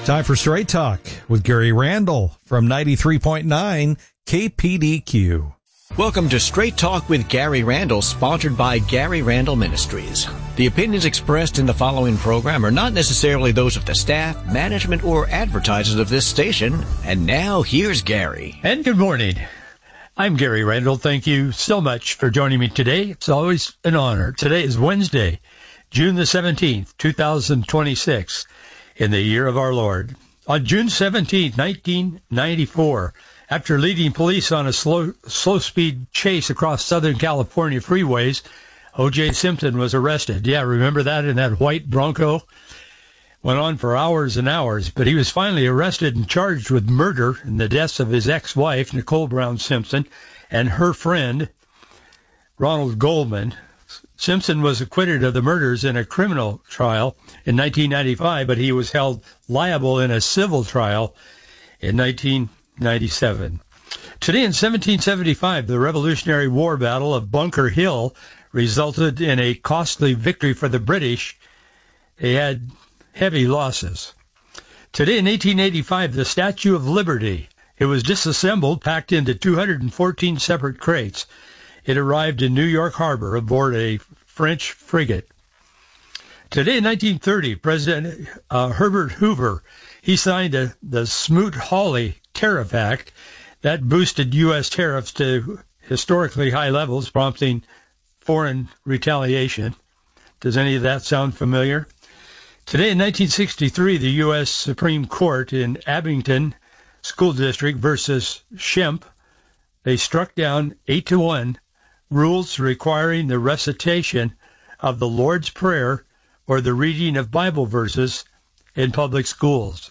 Time for Straight Talk with Gary Randall from 93.9 KPDQ. Welcome to Straight Talk with Gary Randall, sponsored by Gary Randall Ministries. The opinions expressed in the following program are not necessarily those of the staff, management, or advertisers of this station. And now, here's Gary. And good morning. I'm Gary Randall. Thank you so much for joining me today. It's always an honor. Today is Wednesday, June the 17th, 2026, in the year of our Lord. On June 17th, 1994, after leading police on a slow-speed chase across Southern California freeways, O.J. Simpson was arrested. Yeah, remember that in that white Bronco? Went on for hours and hours, but he was finally arrested and charged with murder in the deaths of his ex-wife, Nicole Brown Simpson, and her friend, Ronald Goldman. Simpson was acquitted of the murders in a criminal trial in 1995, but he was held liable in a civil trial in 1997. Today in 1775, the Revolutionary War Battle of Bunker Hill resulted in a costly victory for the British. They had heavy losses. Today in 1885, the Statue of Liberty. It was disassembled, packed into 214 separate crates. It arrived in New York Harbor aboard a French frigate. Today in 1930, President Herbert Hoover, he signed the Smoot-Hawley Tariff Act that boosted U.S. tariffs to historically high levels, prompting foreign retaliation. Does any of that sound familiar? Today in 1963, the U.S. Supreme Court in Abington School District versus Schempp, they struck down 8-1 rules requiring the recitation of the Lord's Prayer or the reading of Bible verses in public schools.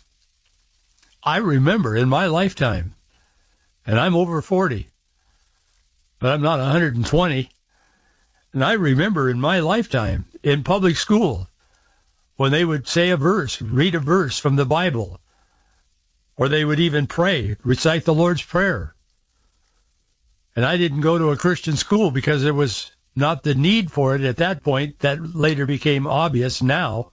I remember in my lifetime, and I'm over 40, but I'm not 120, and I remember in my lifetime in public school when they would say a verse, read a verse from the Bible, or they would even pray, recite the Lord's Prayer. And I didn't go to a Christian school because there was not the need for it at that point. That later became obvious now.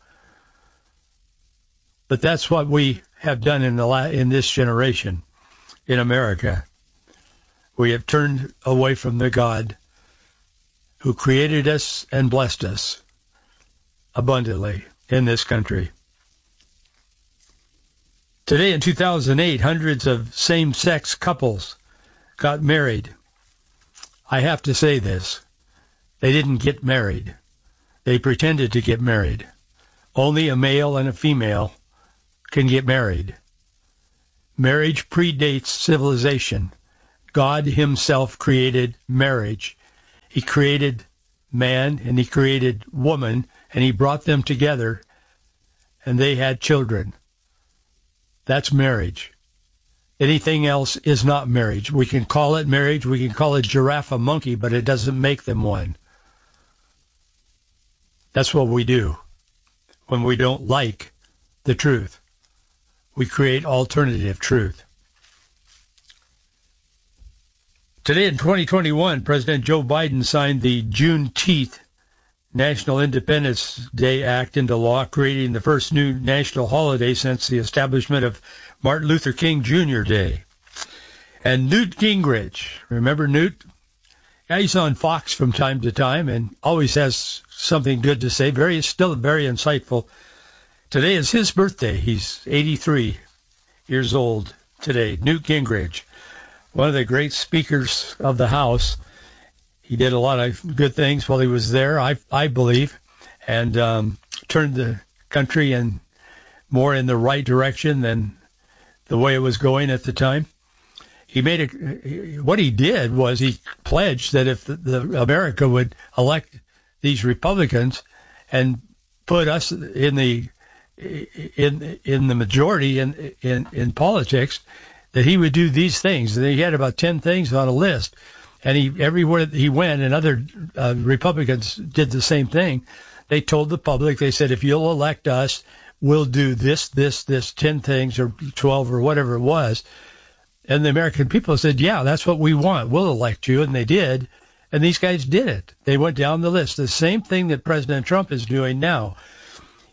But that's what we have done in this generation in America. We have turned away from the God who created us and blessed us abundantly in this country. Today in 2008, hundreds of same-sex couples got married. I have to say this. They didn't get married. They pretended to get married. Only a male and a female can get married. Marriage predates civilization. God himself created marriage. He created man and he created woman, and he brought them together, and they had children. That's marriage. Anything else is not marriage. We can call it marriage. We can call it giraffe a monkey, but it doesn't make them one. That's what we do when we don't like the truth. We create alternative truth. Today in 2021, President Joe Biden signed the Juneteenth National Independence Day Act into law, creating the first new national holiday since the establishment of Martin Luther King Jr. Day. And Newt Gingrich, remember Newt? Yeah, he's on Fox from time to time and always has something good to say. Still very insightful. Today is his birthday. He's 83 years old today. Newt Gingrich, one of the great speakers of the House. He did a lot of good things while he was there, I believe, and turned the country more in the right direction than the way it was going at the time. What he did was he pledged that if America would elect these Republicans and put us in the majority in politics, that he would do these things. And he had about 10 things on a list. And everywhere he went, and other Republicans did the same thing. They told the public, they said, if you'll elect us, we'll do this, 10 things or 12 or whatever it was. And the American people said, yeah, that's what we want. We'll elect you. And they did. And these guys did it. They went down the list. The same thing that President Trump is doing now.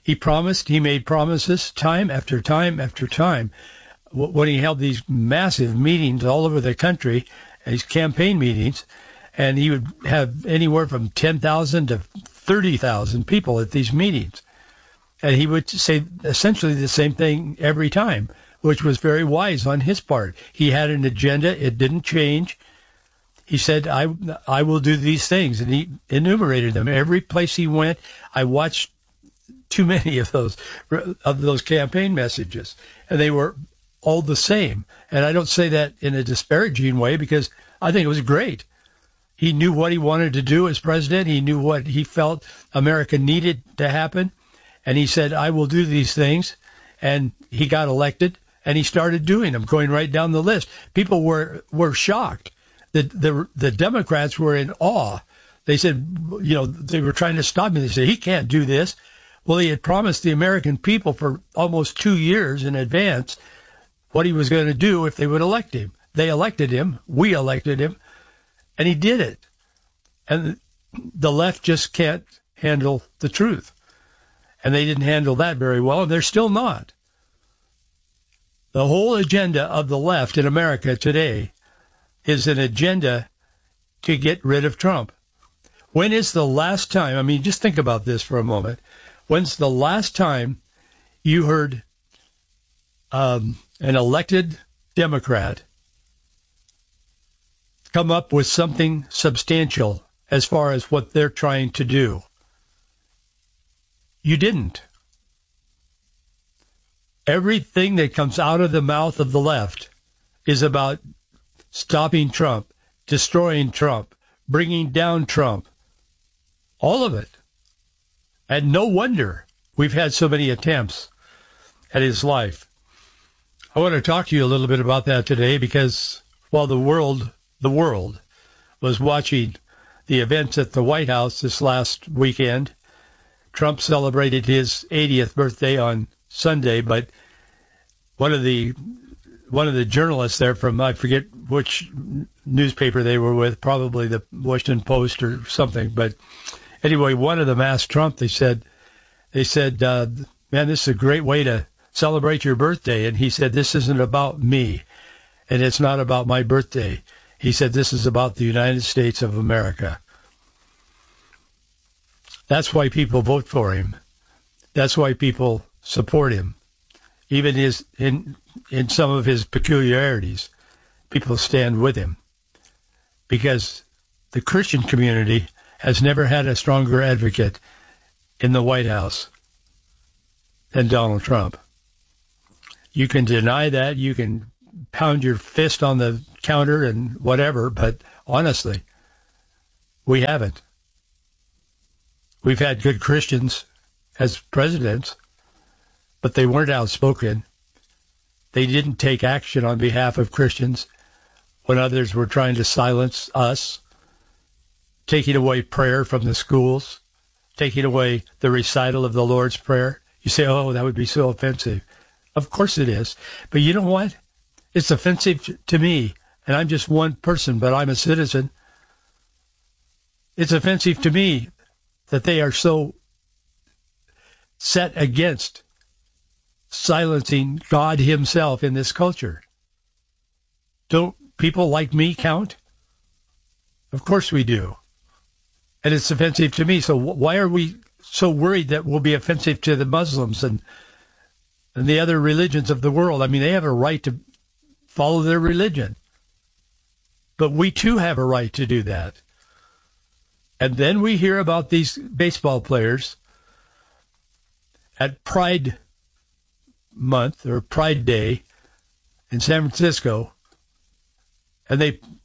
He made promises time after time after time. When he held these massive meetings all over the country, these campaign meetings, and he would have anywhere from 10,000 to 30,000 people at these meetings. And he would say essentially the same thing every time, which was very wise on his part. He had an agenda. It didn't change. He said, I will do these things. And he enumerated them. Every place he went, I watched too many of those campaign messages. And they were all the same. And I don't say that in a disparaging way, because I think it was great. He knew what he wanted to do as president. He knew what he felt America needed to happen. And he said, I will do these things. And he got elected, and he started doing them, going right down the list. People were shocked. The Democrats were in awe. They said, they were trying to stop him. They said, he can't do this. Well, he had promised the American people for almost 2 years in advance what he was going to do if they would elect him. They elected him. We elected him. And he did it. And the left just can't handle the truth. And they didn't handle that very well, and they're still not. The whole agenda of the left in America today is an agenda to get rid of Trump. When is the last time, just think about this for a moment. When's the last time you heard an elected Democrat come up with something substantial as far as what they're trying to do? You didn't. Everything that comes out of the mouth of the left is about stopping Trump, destroying Trump, bringing down Trump. All of it. And no wonder we've had so many attempts at his life. I want to talk to you a little bit about that today, because while the world was watching the events at the White House this last weekend, Trump celebrated his 80th birthday on Sunday, but one of the journalists there from, I forget which newspaper they were with, probably the Washington Post or something, but anyway, one of them asked Trump, they said, man, this is a great way to celebrate your birthday. And he said, this isn't about me, and it's not about my birthday. He said, this is about the United States of America. That's why people vote for him. That's why people support him. Even in some of his peculiarities, people stand with him, because the Christian community has never had a stronger advocate in the White House than Donald Trump. You can deny that. You can pound your fist on the counter and whatever, but honestly, we haven't. We've had good Christians as presidents, but they weren't outspoken. They didn't take action on behalf of Christians when others were trying to silence us, taking away prayer from the schools, taking away the recital of the Lord's Prayer. You say, oh, that would be so offensive. Of course it is. But you know what? It's offensive to me, and I'm just one person, but I'm a citizen. It's offensive to me that they are so set against silencing God himself in this culture. Don't people like me count? Of course we do. And it's offensive to me. So why are we so worried that we'll be offensive to the Muslims and the other religions of the world? They have a right to follow their religion. But we too have a right to do that. And then we hear about these baseball players at Pride Month or Pride Day in San Francisco, and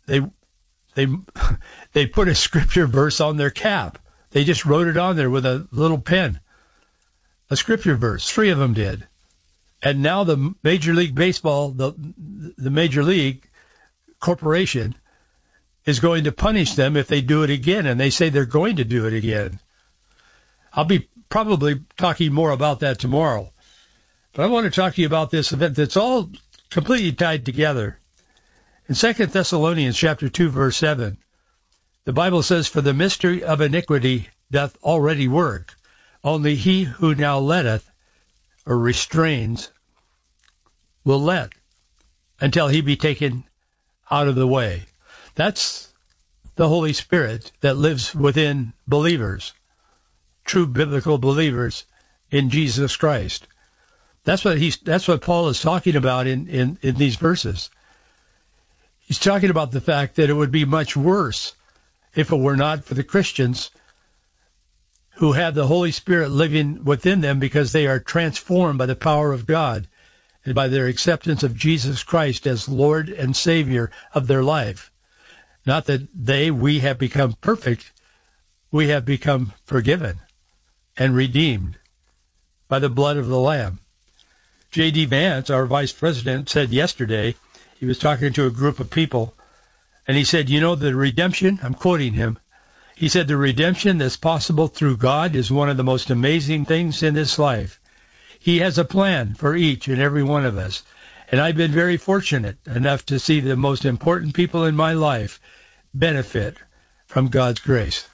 they put a scripture verse on their cap. They just wrote it on there with a little pen. A scripture verse. 3 of them did. And now the Major League Baseball, the Major League Corporation, is going to punish them if they do it again, and they say they're going to do it again. I'll be probably talking more about that tomorrow. But I want to talk to you about this event that's all completely tied together. In 2 Thessalonians chapter 2, verse 7, the Bible says, for the mystery of iniquity doth already work. Only he who now letteth or restrains will let until he be taken out of the way. That's the Holy Spirit that lives within believers, true biblical believers in Jesus Christ. That's what Paul is talking about in these verses. He's talking about the fact that it would be much worse if it were not for the Christians who have the Holy Spirit living within them because they are transformed by the power of God and by their acceptance of Jesus Christ as Lord and Savior of their life. Not that we have become perfect, we have become forgiven and redeemed by the blood of the Lamb. J.D. Vance, our vice president, said yesterday, he was talking to a group of people, and he said, the redemption, I'm quoting him, he said, the redemption that's possible through God is one of the most amazing things in this life. He has a plan for each and every one of us. And I've been very fortunate enough to see the most important people in my life benefit from God's grace.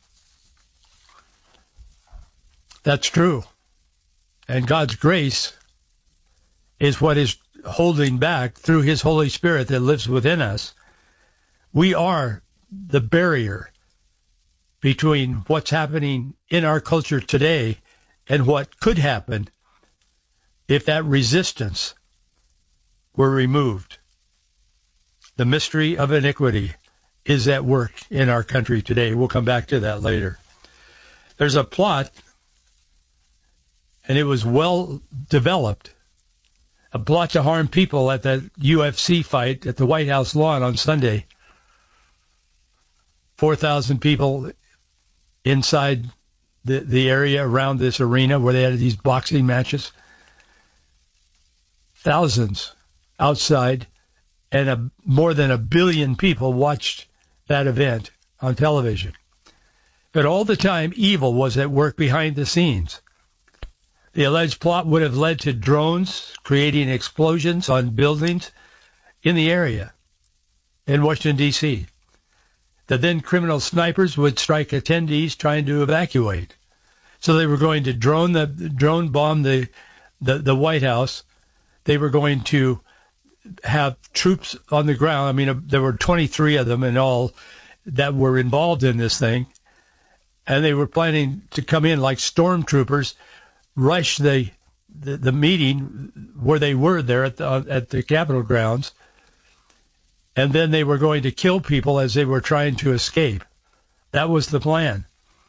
That's true. And God's grace is what is holding back through his Holy Spirit that lives within us. We are the barrier between what's happening in our culture today and what could happen if that resistance were removed. The mystery of iniquity is at work in our country today. We'll come back to that later. There's a plot, and it was well developed, a plot to harm people at that UFC fight at the White House lawn on Sunday. 4,000 people inside the area around this arena where they had these boxing matches. Thousands outside, and more than 1 billion people watched that event on television. But all the time, evil was at work behind the scenes. The alleged plot would have led to drones creating explosions on buildings in the area in Washington, D.C. The then criminal snipers would strike attendees trying to evacuate. So they were going to drone bomb the White House. They were going to have troops on the ground. I mean, there were 23 of them in all that were involved in this thing. And they were planning to come in like stormtroopers, rush the meeting where they were there at the Capitol grounds. And then they were going to kill people as they were trying to escape. That was the plan.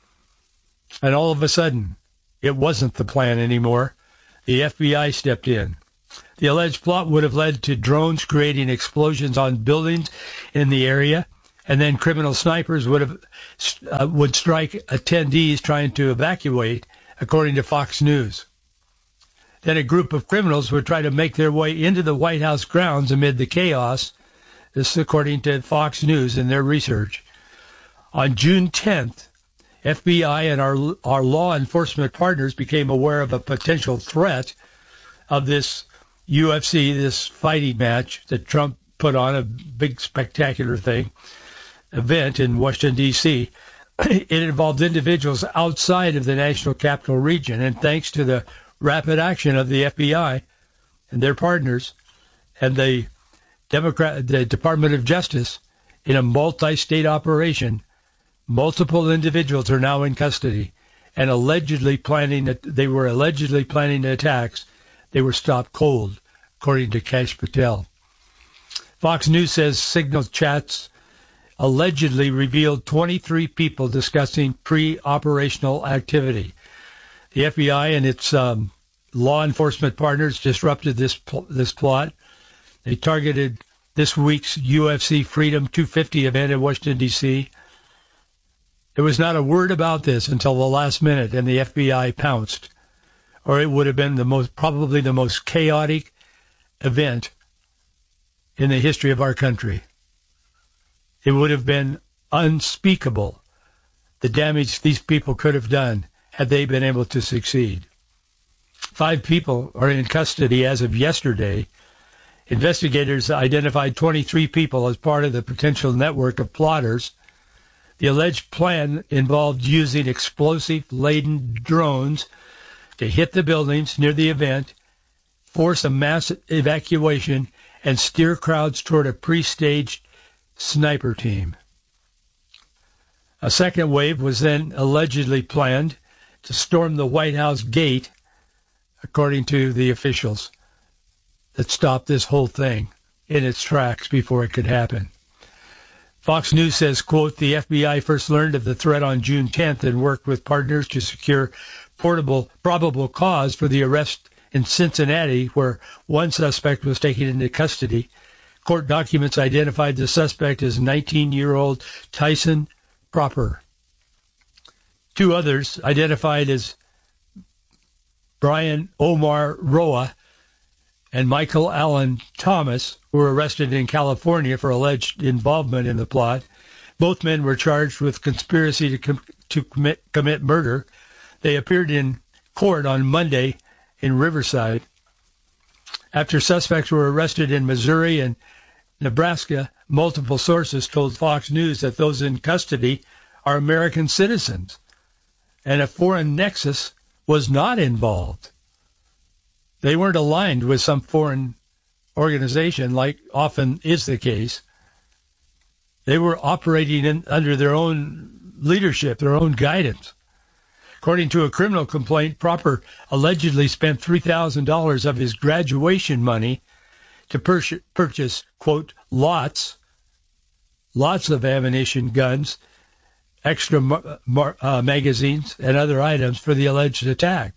And all of a sudden, it wasn't the plan anymore. The FBI stepped in. The alleged plot would have led to drones creating explosions on buildings in the area, and then criminal snipers would strike attendees trying to evacuate, according to Fox News. Then a group of criminals would try to make their way into the White House grounds amid the chaos. This is according to Fox News and their research. On June 10th, FBI and our law enforcement partners became aware of a potential threat of this UFC, this fighting match that Trump put on, a big spectacular event in Washington, D.C. It involved individuals outside of the National Capital Region, and thanks to the rapid action of the FBI and their partners and the Department of Justice in a multi-state operation, multiple individuals are now in custody and they were allegedly planning attacks. They were stopped cold, according to Kash Patel. Fox News says Signal chats allegedly revealed 23 people discussing pre-operational activity. The FBI and its law enforcement partners disrupted this plot. They targeted this week's UFC Freedom 250 event in Washington, D.C. There was not a word about this until the last minute, and the FBI pounced, or it would have been probably the most chaotic event in the history of our country. It would have been unspeakable, the damage these people could have done had they been able to succeed. 5 people are in custody as of yesterday. Investigators identified 23 people as part of the potential network of plotters. The alleged plan involved using explosive-laden drones to hit the buildings near the event, force a mass evacuation, and steer crowds toward a pre-staged sniper team. A second wave was then allegedly planned to storm the White House gate, according to the officials that stopped this whole thing in its tracks before it could happen. Fox News says, quote, the FBI first learned of the threat on June 10th and worked with partners to secure probable cause for the arrest in Cincinnati, where one suspect was taken into custody. Court documents identified the suspect as 19-year-old Tyson Proper. Two others, identified as Brian Omar Roa and Michael Allen Thomas, were arrested in California for alleged involvement in the plot. Both men were charged with conspiracy to commit murder. They appeared in court on Monday in Riverside. After suspects were arrested in Missouri and Nebraska, multiple sources told Fox News that those in custody are American citizens, and a foreign nexus was not involved. They weren't aligned with some foreign organization, like often is the case. They were operating under their own leadership, their own guidance. According to a criminal complaint, Proper allegedly spent $3,000 of his graduation money to purchase, quote, lots of ammunition, guns, extra magazines, and other items for the alleged attack.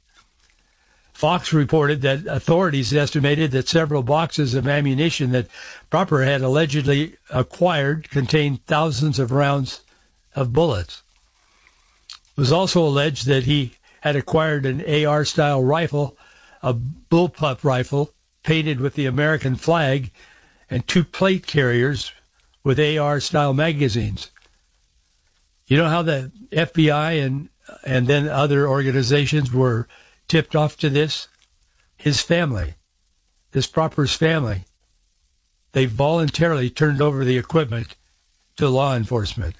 Fox reported that authorities estimated that several boxes of ammunition that Proper had allegedly acquired contained thousands of rounds of bullets. It was also alleged that he had acquired an AR-style rifle, a bullpup rifle painted with the American flag, and 2 plate carriers with AR-style magazines. You know how the FBI and then other organizations were tipped off to this? His family, this Proper's family, they voluntarily turned over the equipment to law enforcement.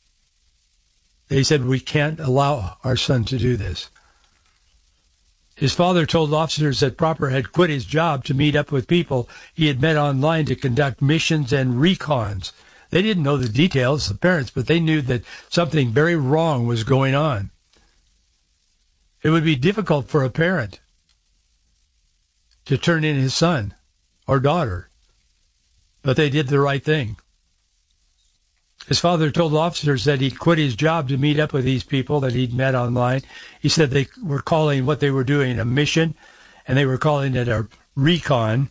They said, we can't allow our son to do this. His father told officers that Proper had quit his job to meet up with people he had met online to conduct missions and recons. They didn't know the details, the parents, but they knew that something very wrong was going on. It would be difficult for a parent to turn in his son or daughter, but they did the right thing. His father told officers that he'd quit his job to meet up with these people that he'd met online. He said they were calling what they were doing a mission, and they were calling it a recon.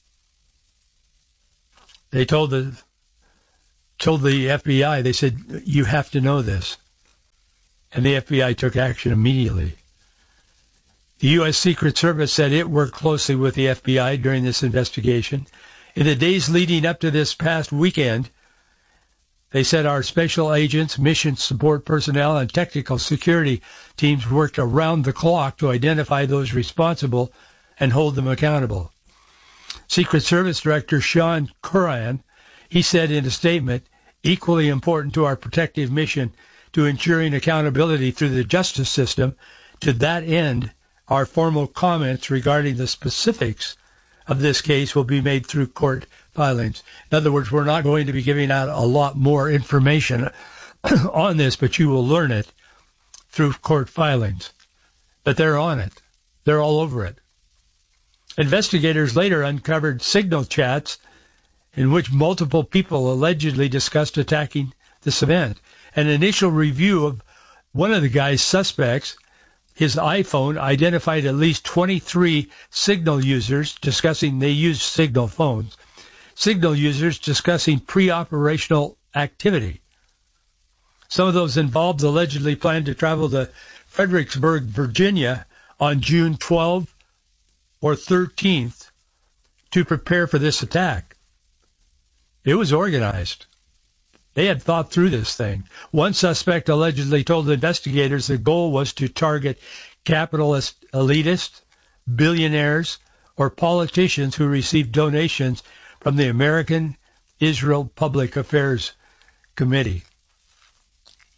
They told the FBI, they said, you have to know this. And the FBI took action immediately. The U.S. Secret Service said it worked closely with the FBI during this investigation. In the days leading up to this past weekend, they said our special agents, mission support personnel, and technical security teams worked around the clock to identify those responsible and hold them accountable. Secret Service Director Sean Curran, he said in a statement, equally important to our protective mission to ensuring accountability through the justice system. To that end, our formal comments regarding the specifics of this case will be made through court filings. In other words, we're not going to be giving out a lot more information on this, but you will learn it through court filings. But they're on it. They're all over it. Investigators later uncovered signal chats in which multiple people allegedly discussed attacking this event. An initial review of one of the guy's suspects, his iPhone, identified at least 23 Signal users discussing, they use Signal phones, Signal users discussing pre-operational activity. Some of those involved allegedly planned to travel to Fredericksburg, Virginia on June 12th or 13th to prepare for this attack. It was organized. They had thought through this thing. One suspect allegedly told investigators the goal was to target capitalist elitists, billionaires, or politicians who received donations from the American Israel Public Affairs Committee.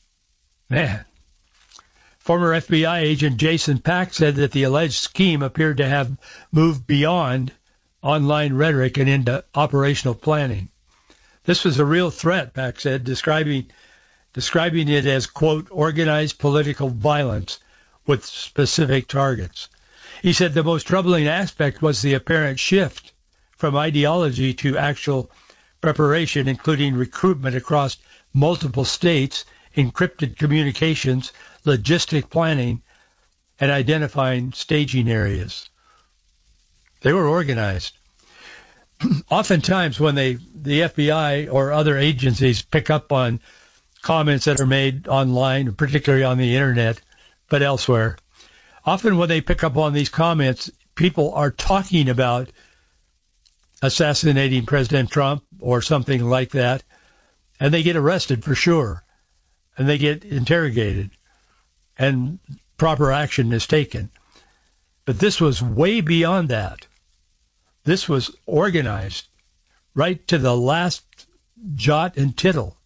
Man. Former FBI agent Jason Pack said that the alleged scheme appeared to have moved beyond online rhetoric and into operational planning. This was a real threat, Pack said, describing it as, quote, organized political violence with specific targets. He said the most troubling aspect was the apparent shift from ideology to actual preparation, including recruitment across multiple states, encrypted communications, logistic planning, and identifying staging areas. They were organized. Oftentimes when the FBI or other agencies pick up on comments that are made online, particularly on the internet, but elsewhere, often when they pick up on these comments, people are talking about assassinating President Trump or something like that, and they get arrested for sure, and they get interrogated, and proper action is taken. But this was way beyond that. This was organized right to the last jot and tittle.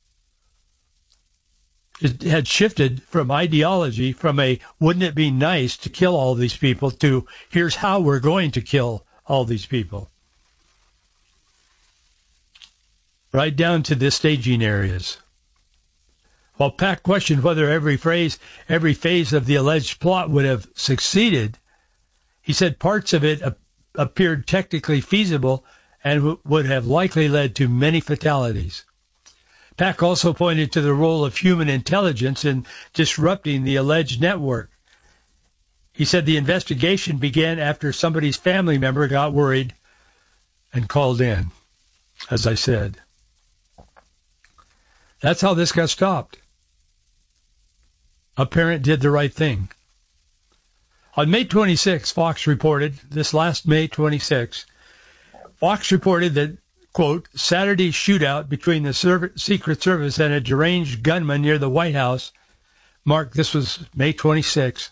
It had shifted from ideology, from a wouldn't it be nice to kill all these people, to here's how we're going to kill all these people. Right down to the staging areas. While Pack questioned whether every phase of the alleged plot would have succeeded, he said parts of it appeared technically feasible and would have likely led to many fatalities. Pack also pointed to the role of human intelligence in disrupting the alleged network. He said the investigation began after somebody's family member got worried and called in, as I said. That's how this got stopped. A parent did the right thing. On May 26, Fox reported, this last May 26, Fox reported that, quote, Saturday shootout between the Secret Service and a deranged gunman near the White House this was May 26.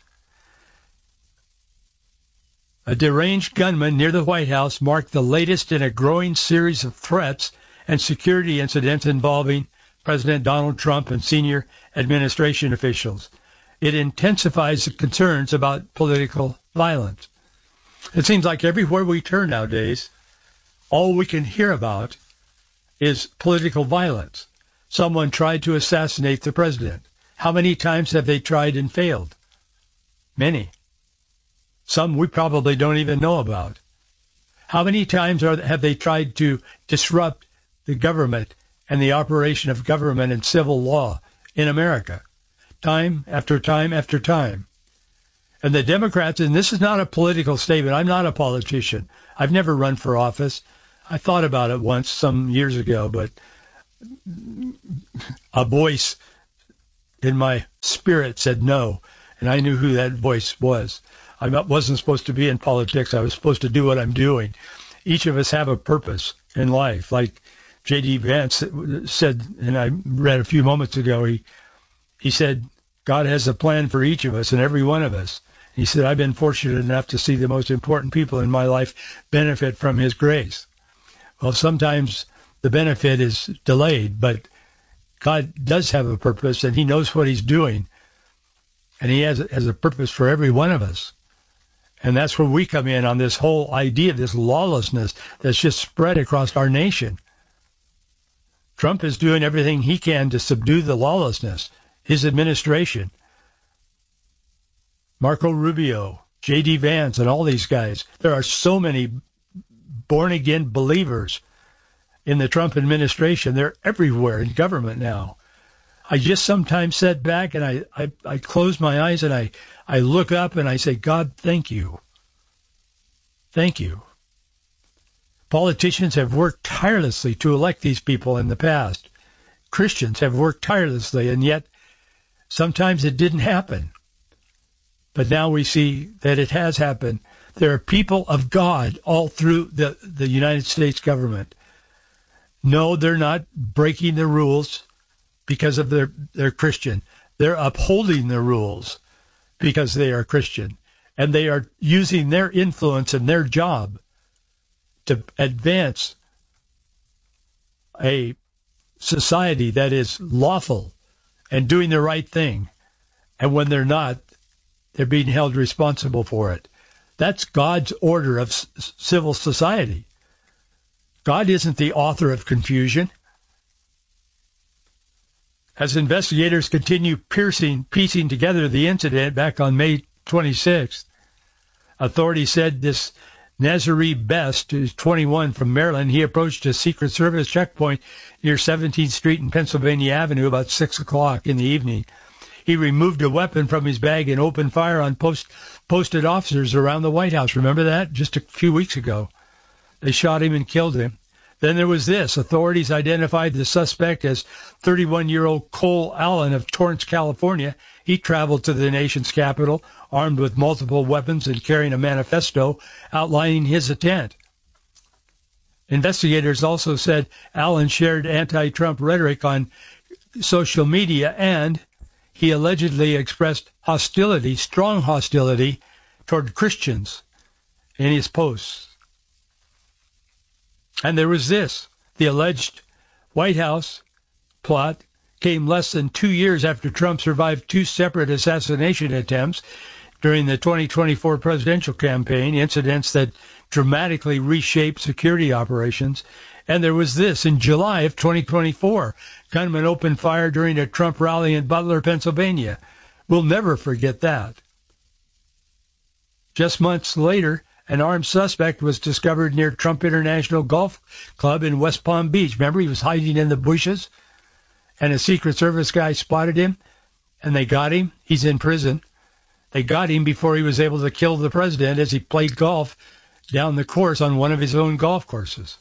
A deranged gunman near the White House marked the latest in a growing series of threats and security incidents involving President Donald Trump and senior administration officials. It intensifies the concerns about political violence. It seems like everywhere we turn nowadays, all we can hear about is political violence. Someone tried to assassinate the president. How many times have they tried and failed? Many. Some we probably don't even know about. How many times have they tried to disrupt the government and the operation of government and civil law in America? Time after time after time. And the Democrats, and this is not a political statement, I'm not a politician. I've never run for office. I thought about it once some years ago, but a voice in my spirit said no, and I knew who that voice was. I wasn't supposed to be in politics. I was supposed to do what I'm doing. Each of us have a purpose in life. Like J.D. Vance said, and I read a few moments ago, he said, God has a plan for each of us and every one of us. He said, I've been fortunate enough to see the most important people in my life benefit from his grace. Well, sometimes the benefit is delayed, but God does have a purpose, and he knows what he's doing. And he has a purpose for every one of us. And that's where we come in on this whole idea of this lawlessness that's just spread across our nation. Trump is doing everything he can to subdue the lawlessness. His administration, Marco Rubio, J.D. Vance, and all these guys. There are so many born-again believers in the Trump administration. They're everywhere in government now. I just sometimes sit back and I close my eyes and I look up and I say, God, thank you. Thank you. Politicians have worked tirelessly to elect these people in the past. Christians have worked tirelessly, and yet sometimes it didn't happen. But now we see that it has happened. There are people of God all through the United States government. No, they're not breaking the rules because of they're Christian. They're upholding the rules because they are Christian. And they are using their influence and their job to advance a society that is lawful and doing the right thing. And when they're not, they're being held responsible for it. That's God's order of civil society. God isn't the author of confusion. As investigators continue piecing together the incident back on May 26th, authorities said this Nazarene Best, who's 21 from Maryland, he approached a Secret Service checkpoint near 17th Street and Pennsylvania Avenue about 6 o'clock in the evening. He removed a weapon from his bag and opened fire on posted officers around the White House. Remember that? Just a few weeks ago. They shot him and killed him. Then there was this. Authorities identified the suspect as 31-year-old Cole Allen of Torrance, California. He traveled to the nation's capital armed with multiple weapons and carrying a manifesto outlining his intent. Investigators also said Allen shared anti-Trump rhetoric on social media, and he allegedly expressed hostility, strong hostility, toward Christians in his posts. And there was this. The alleged White House plot came less than 2 years after Trump survived 2 separate assassination attempts during the 2024 presidential campaign, incidents that dramatically reshaped security operations. And there was this. In July of 2024, gunmen opened fire during a Trump rally in Butler, Pennsylvania. We'll never forget that. Just months later, an armed suspect was discovered near Trump International Golf Club in West Palm Beach. Remember, he was hiding in the bushes, and a Secret Service guy spotted him, and they got him. He's in prison. They got him before he was able to kill the president as he played golf down the course on one of his own golf courses.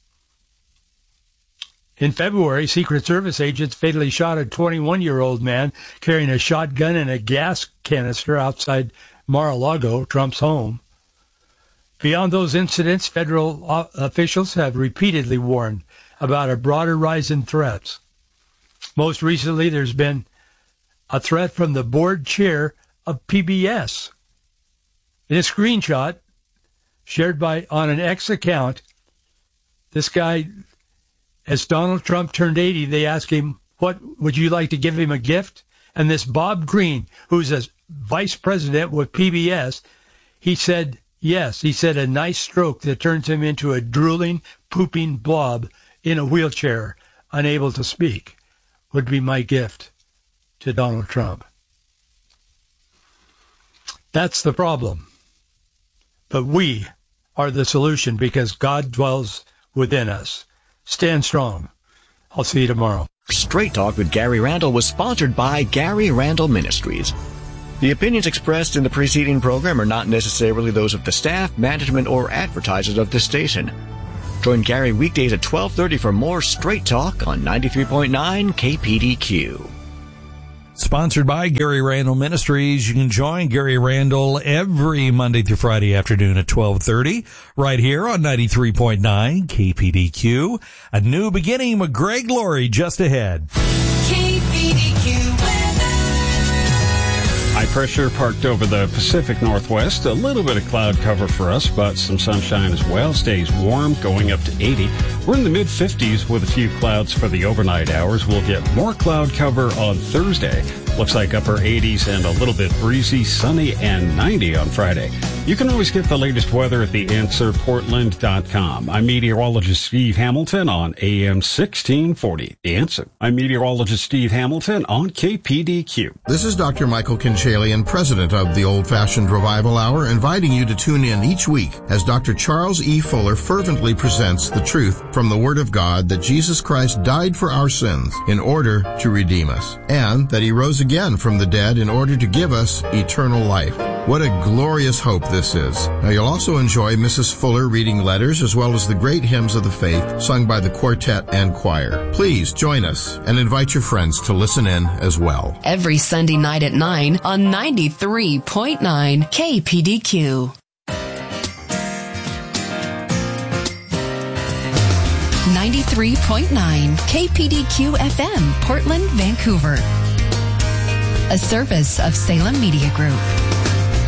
In February, Secret Service agents fatally shot a 21-year-old man carrying a shotgun and a gas canister outside Mar-a-Lago, Trump's home. Beyond those incidents, federal officials have repeatedly warned about a broader rise in threats. Most recently, there's been a threat from the board chair of PBS. In a screenshot shared on an X account, this guy, as Donald Trump turned 80, they asked him, what would you like to give him a gift? And this Bob Greene, who's a vice president with PBS, he said, yes, he said a nice stroke that turns him into a drooling, pooping blob in a wheelchair, unable to speak, would be my gift to Donald Trump. That's the problem. But we are the solution because God dwells within us. Stand strong. I'll see you tomorrow. Straight Talk with Gary Randall was sponsored by Gary Randall Ministries. The opinions expressed in the preceding program are not necessarily those of the staff, management, or advertisers of this station. Join Gary weekdays at 12:30 for more Straight Talk on 93.9 KPDQ. Sponsored by Gary Randall Ministries. You can join Gary Randall every Monday through Friday afternoon at 12:30 right here on 93.9 KPDQ. A new beginning with Greg Laurie just ahead. KPDQ weather. High pressure parked over the Pacific Northwest. A little bit of cloud cover for us, but some sunshine as well. Stays warm, going up to 80. We're in the mid-50s with a few clouds for the overnight hours. We'll get more cloud cover on Thursday. Looks like upper 80s and a little bit breezy, sunny, and 90 on Friday. You can always get the latest weather at theanswerportland.com. I'm meteorologist Steve Hamilton on AM 1640. The Answer. I'm meteorologist Steve Hamilton on KPDQ. This is Dr. Michael Kinchalian, president of the Old Fashioned Revival Hour, inviting you to tune in each week as Dr. Charles E. Fuller fervently presents the truth from the Word of God that Jesus Christ died for our sins in order to redeem us, and that He rose again from the dead in order to give us eternal life. What a glorious hope this is. Now you'll also enjoy Mrs. Fuller reading letters as well as the great hymns of the faith sung by the quartet and choir. Please join us and invite your friends to listen in as well. Every Sunday night at 9 on 93.9 KPDQ. 93.9 KPDQ FM, Portland, Vancouver. A service of Salem Media Group.